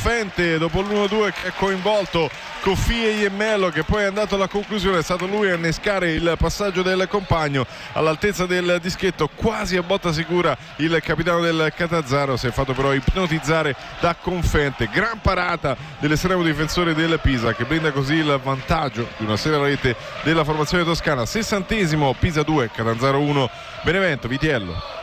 Confente dopo l'1-2 che è coinvolto Coffi e Iemmello, che poi è andato alla conclusione, è stato lui a innescare il passaggio del compagno all'altezza del dischetto, quasi a botta sicura il capitano del Catanzaro, si è fatto però ipnotizzare da Confente. Gran parata dell'estremo difensore del Pisa, che blinda così il vantaggio di una seria rete della formazione toscana. 60esimo, Pisa 2 Catanzaro 1, Benevento, Vitiello.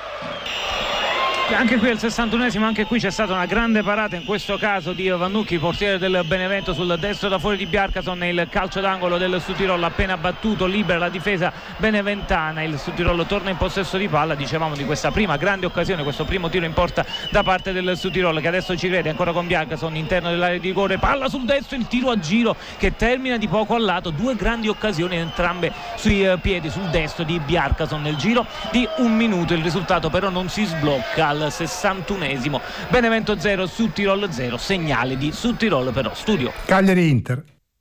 Anche qui al 61esimo, anche qui c'è stata una grande parata, in questo caso di Vannucchi, portiere del Benevento, sul destro da fuori di Bjarkason. Il calcio d'angolo del Südtirol appena battuto, libera la difesa beneventana. Il Südtirol torna in possesso di palla. Dicevamo di questa prima grande occasione, questo primo tiro in porta da parte del Südtirol, che adesso ci vede ancora con Bjarkason interno dell'area di rigore, palla sul destro, il tiro a giro che termina di poco al lato. Due grandi occasioni, entrambe sui piedi, sul destro di Bjarkason nel giro di un minuto. Il risultato però non si sblocca al 61esimo. Benevento 0, Südtirol 0, segnale di Südtirol però studio. Cagliari Inter.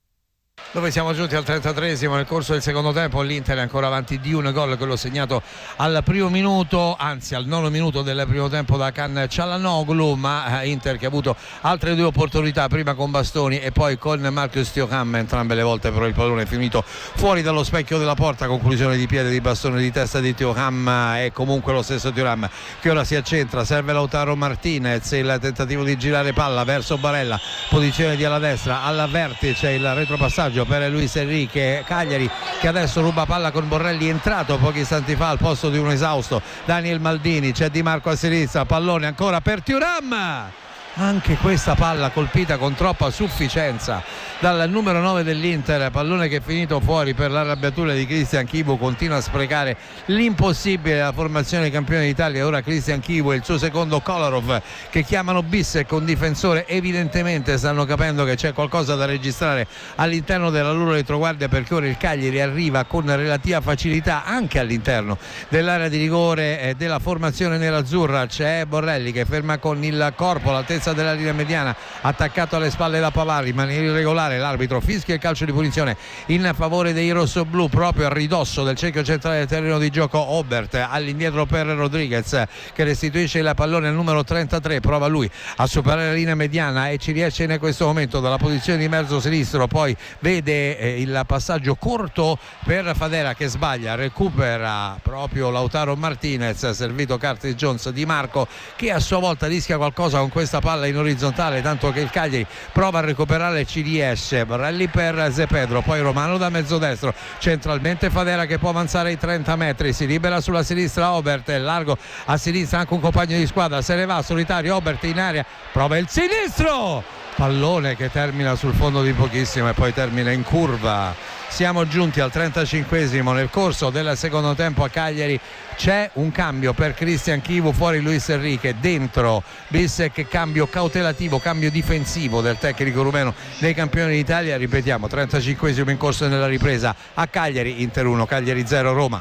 Dove siamo giunti al 33esimo nel corso del secondo tempo. L'Inter è ancora avanti di un gol, quello segnato al primo minuto, anzi al 9° minuto del primo tempo da Kan Çalhanoğlu, ma Inter che ha avuto altre due opportunità, prima con Bastoni e poi con Marcus Thuram, entrambe le volte però il pallone è finito fuori dallo specchio della porta. Conclusione di piede di Bastoni, di testa di Thuram, e comunque lo stesso Thuram che ora si accentra, serve Lautaro Martinez, il tentativo di girare palla verso Barella, posizione di alla destra, al vertice il retropassaggio per Luis Enrique. Cagliari che adesso ruba palla con Borrelli, entrato pochi istanti fa al posto di un esausto Daniel Maldini. C'è Di Marco a sinistra, pallone ancora per Thuram, anche questa palla colpita con troppa sufficienza dal numero 9 dell'Inter, pallone che è finito fuori per l'arrabbiatura di Cristian Chivu. Continua a sprecare l'impossibile la formazione dei campioni d'Italia. Ora Cristian Chivu e il suo secondo Kolarov che chiamano Bissek, un difensore. Evidentemente stanno capendo che c'è qualcosa da registrare all'interno della loro retroguardia, perché ora il Cagliari arriva con relativa facilità anche all'interno dell'area di rigore della formazione nerazzurra. C'è Borrelli che ferma con il corpo all'altezza della linea mediana, attaccato alle spalle da Pavarri in maniera irregolare. L'arbitro fischia il calcio di punizione in favore dei rossoblù proprio a ridosso del cerchio centrale del terreno di gioco. Obert all'indietro per Rodriguez che restituisce il pallone al numero 33, prova lui a superare la linea mediana e ci riesce in questo momento dalla posizione di mezzo sinistro, poi vede il passaggio corto per Fadera che sbaglia, recupera proprio Lautaro Martinez, servito Curtis Jones. Di Marco che a sua volta rischia qualcosa con questa palla in orizzontale, tanto che il Cagliari prova a recuperare e ci riesce. Borrelli per Zepedro, poi Romano da mezzodestro, centralmente Fadera che può avanzare i 30 metri, si libera sulla sinistra Obert, è largo a sinistra anche un compagno di squadra, se ne va solitario Obert in area, prova il sinistro, pallone che termina sul fondo di pochissimo e poi termina in curva. Siamo giunti al 35esimo nel corso del secondo tempo. A Cagliari c'è un cambio per Cristian Chivu, fuori Luis Enrique, dentro Bissek, cambio cautelativo, cambio difensivo del tecnico rumeno dei campioni d'Italia. Ripetiamo, 35esimo in corso nella ripresa. A Cagliari, Inter 1, Cagliari 0, Roma.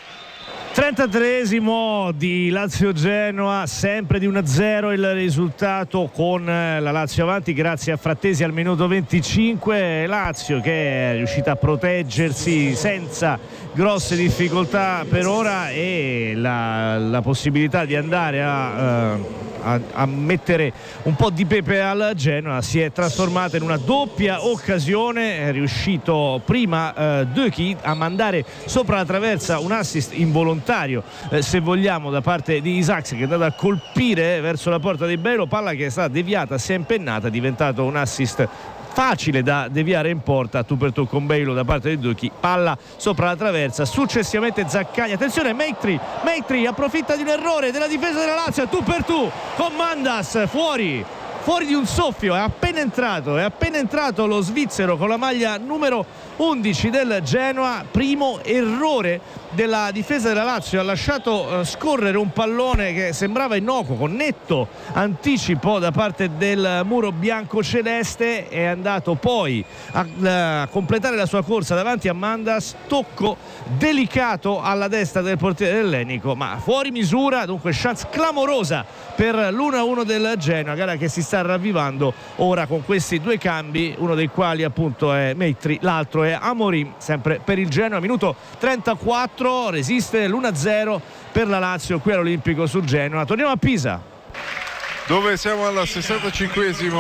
33esimo di Lazio-Genoa, sempre di 1-0 il risultato, con la Lazio avanti grazie a Frattesi al minuto 25. Lazio che è riuscita a proteggersi senza grosse difficoltà per ora, e la possibilità di andare a mettere un po' di pepe al Genoa si è trasformata in una doppia occasione. È riuscito prima Döki a mandare sopra la traversa un assist involontario, se vogliamo, da parte di Isaacs, che è andato a colpire verso la porta di Bello, palla che è stata deviata, si è impennata, è diventato un assist facile da deviare in porta, tu per tu con Beilo da parte di Döki, palla sopra la traversa. Successivamente Zaccagni, attenzione, Meitri approfitta di un errore della difesa della Lazio, tu per tu con Mandas, fuori di un soffio, è appena entrato lo svizzero con la maglia numero 11 del Genoa. Primo errore della difesa della Lazio, ha lasciato scorrere un pallone che sembrava innocuo, con netto anticipo da parte del muro bianco-celeste. È andato poi a completare la sua corsa davanti a Mandas, tocco delicato alla destra del portiere dell'Enico, ma fuori misura. Dunque chance clamorosa per l'1-1 del Genoa, gara che si sta ravvivando ora con questi due cambi, uno dei quali appunto è Meitri, l'altro è Amorim, sempre per il Genoa. Minuto 34, resiste l'1-0 per la Lazio qui all'Olimpico sul Genoa. Torniamo a Pisa, dove siamo al 65esimo